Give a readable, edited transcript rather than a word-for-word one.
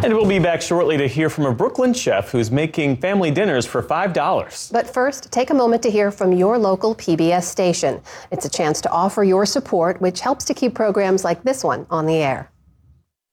And we'll be back shortly to hear from a Brooklyn chef who's making family dinners for $5. But first, take a moment to hear from your local PBS station. It's a chance to offer your support, which helps to keep programs like this one on the air.